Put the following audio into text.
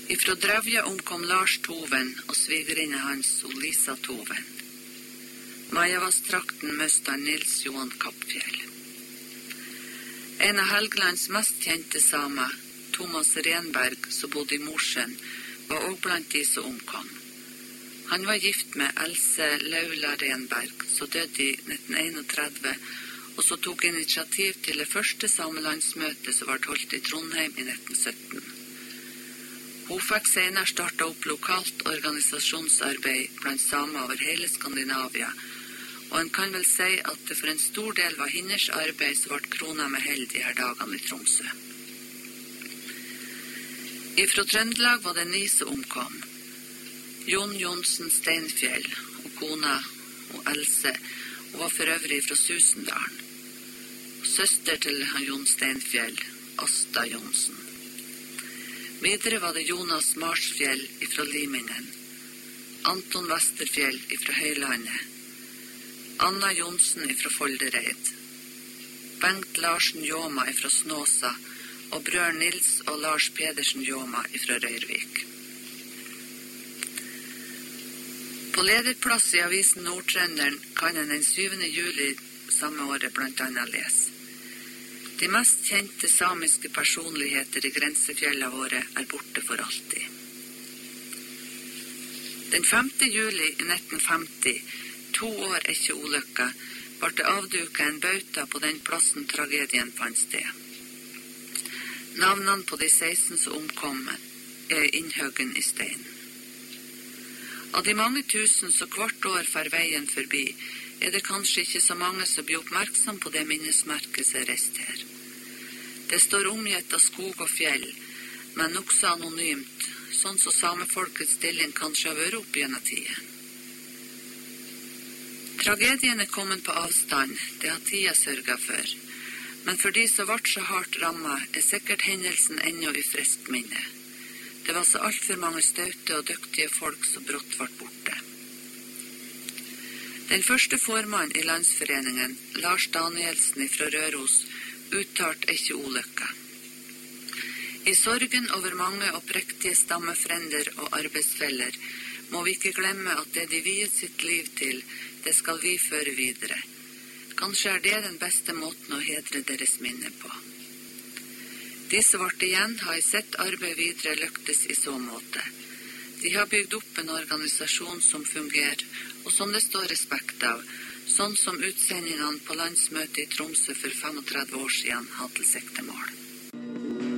Ifra Drevja omkom Lars Toven og svigerinne hans Lisa Toven. Majavassdrakten møste Nils Johan Kappfjell. En av Helgelands mest kjente samer, Thomas Renberg, som bodde i Mosjøen, var også blant de som omkom. Han var gift med Else Laula Renberg, som døde i 1931, og så tok initiativ til det første samelandsmøtet som ble holdt i Trondheim i 1917. Hun fikk senere startet opp lokalt organisasjonsarbeid blant samer over hele Skandinavia, og en kan vel si at det for en stor del var hennes arbeid som ble kronet med hell de her dagene i Tromsø. Ifra Trøndelag var det 9 som omkom. Jon Jonsen Steinfjell og kona og Else, hun var for øvrig fra Susendalen. Søster til Jon Steinfjell, Asta Jonsen. Videre var det Jonas Marsfjell fra Limingen, Anton Westerfjell fra Høylandet, Anna Jonsen fra Foldereid, Bengt Larsen Jåma fra Snåsa og brør Nils og Lars Pedersen Jåma fra Røyrvik. På lederplass i avisen Nordtrønderen kan en den 7. juli samme året blant annet lese. De mest kjente samiske personligheter i grensefjellene våre er borte for alltid. Den 5. juli i 1950, 2 år etter ulykka, ble det avduket en bauta på den plassen tragedien fant sted. Navnene på de 16 som omkom er innhuggen i stein. Av de mange tusen som hvert år får veien forbi, er det kanskje ikke så mange som blir oppmerksom på det minnesmerket som er reist her. Det står omgitt av skog og fjell, men nokså anonymt, sånn som samefolkets stilling kanskje har vært opp gjennom tiden. Tragedien er kommet på avstand, det har tida sørget for, men for de som ble så hardt rammet, er sikkert hendelsen ennå i friskt minne. Det var så alt for mange staute og dyktige folk som brått ble borte. Den første formann i landsforeningen, Lars Danielsen fra Røros, uttalt ikke ulykka. I sorgen over mange oppriktige stammefrender og arbeidsfeller må vi ikke glemme at det de viet sitt liv til, det skal vi føre videre. Kanskje er det den beste måten å hedre deres minne på. De som ble igjen har i sitt arbeid videre lyktes i så måte. De har bygd opp en organisasjon som fungerer, og som det står respekt av, sånn som utsendingene på landsmøtet i Tromsø for 35 år siden hadde til siktemål.